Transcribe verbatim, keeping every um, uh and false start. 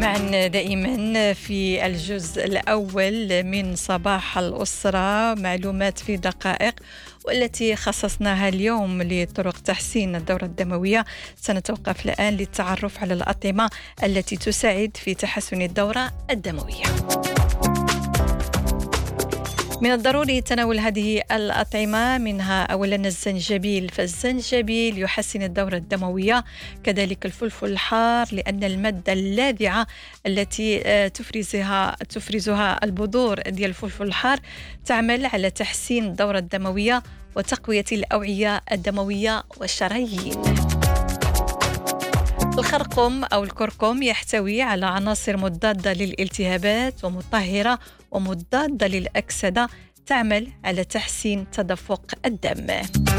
معا دائما في الجزء الأول من صباح الأسرة معلومات في دقائق، والتي خصصناها اليوم لطرق تحسين الدورة الدموية. سنتوقف الآن للتعرف على الأطعمة التي تساعد في تحسن الدورة الدموية. من الضروري تناول هذه الأطعمة، منها أولا الزنجبيل، فالزنجبيل يحسن الدورة الدموية، كذلك الفلفل الحار لأن المادة اللاذعة التي تفرزها تفرزها البذور ديال الفلفل الحار تعمل على تحسين الدورة الدموية وتقوية الأوعية الدموية والشرايين. الخرقوم أو الكركم يحتوي على عناصر مضادة للالتهابات ومطهرة ومضادة للأكسدة، تعمل على تحسين تدفق الدم.